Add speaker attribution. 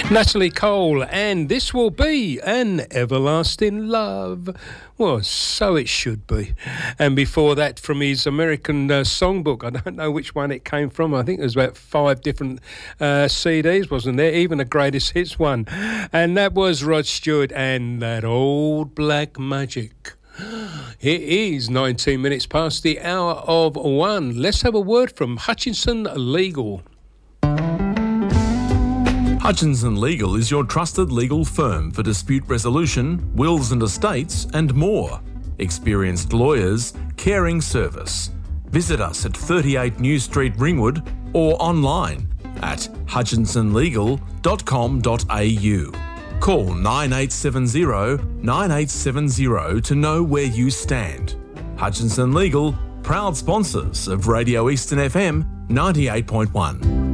Speaker 1: Natalie Cole, and This Will Be an Everlasting Love. Well, so it should be. And before that, from his American songbook, I don't know which one it came from. I think it was about 5 different CDs, wasn't there? Even a greatest hits one. And that was Rod Stewart and That Old Black Magic. It is 19 minutes past the hour of 1. Let's have a word from Hutchinson Legal.
Speaker 2: Hutchinson Legal is your trusted legal firm for dispute resolution, wills and estates, and more. Experienced lawyers, caring service. Visit us at 38 New Street, Ringwood, or online at hutchinsonlegal.com.au. Call 9870 9870 to know where you stand. Hutchinson Legal, proud sponsors of Radio Eastern FM 98.1.